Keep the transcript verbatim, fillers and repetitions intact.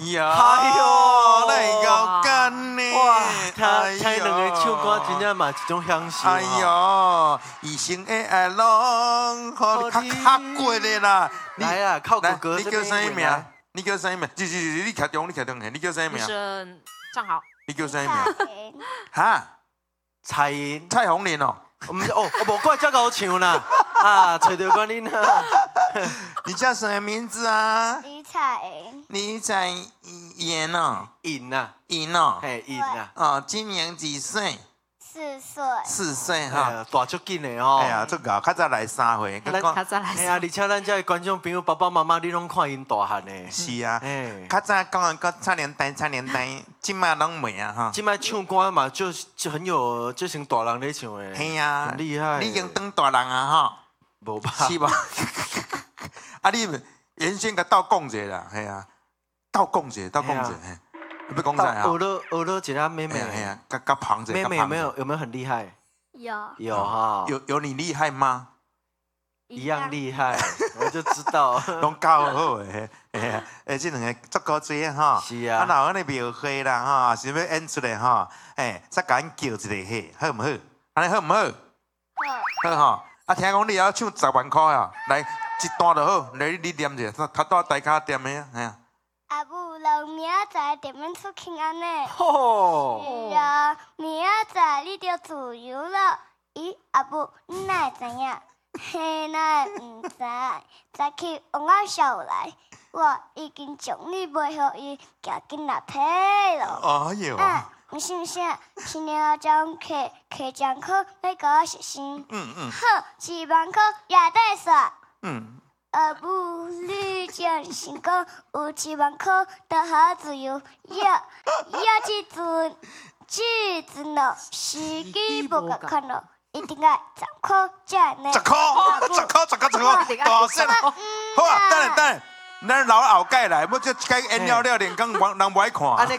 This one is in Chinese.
呀， 哎呦， 那会高干呢？ 哇，他唱两个唱歌真正嘛一种享受。 哎呦，一生的爱拢好较较过的啦。 来啊，靠哥哥你叫啥名？你叫啥名？是是是，你徛中，你徛中下，你叫啥名？ 女生站好。 你叫啥名？哈？ 彩云。 蔡红莲哦。 我们哦，我无怪这个好唱啦。啊，找到关你啦。 你叫什么名字啊？ 李彩莹。 李彩妍哦。 颖啊。 颖哦。 嘿，颖啊。 哦，今年几岁？ 四岁。 四岁哈， 大足紧的哦。 哎呀，足够，较早来三回。 较早来。 哎呀，而且咱这观众朋友爸爸妈妈，你拢看因大汉呢。 是啊。哎。较早讲啊，个差年代，差年代，今麦拢袂啊哈。 今麦唱歌嘛，就就很有，就像大人咧唱的。 嘿呀， 很厉害。 你已经当大人啊哈。 无吧？ 是吧？啊，你原先甲斗讲者啦，系啊，斗讲者，斗讲者，嘿。要讲啥啊？ 学了学了一下妹妹， 哎呀，甲甲旁者， 妹妹有没有有没有很厉害？ 有有哈， 有有你厉害吗？ 一样厉害，我就知道。 拢教好诶，哎呀，诶，这两个足够多哈。 是啊。 啊，然后那庙会啦哈，是要演出来哈，诶，再甲因叫一个戏，好唔好？安尼好唔好？好。好哈。啊，听讲你要唱十万块啊，来一段就好，来你念者，他到大卡点的啊，系啊。 阿母老明仔载点免出去安尼。 吼。 是啊，明仔载你就自由了。咦，阿母，你哪会知影？嘿，哪会唔知？早起王阿少来，我已经将你买互伊，行紧来体咯。 哎呦。 啊，唔信啥？新年我将客客将课要甲我实行。 嗯嗯。 好，七万块也得算。 嗯。 阿母，你将成功有七万块，就好自由。要要这阵，这阵咯，司机无甲看咯，一定要十块才呢。 十块，十块，十块，十块，大声！好啊，等下等下，咱留后盖来，要这该演了了，连讲人人不爱看。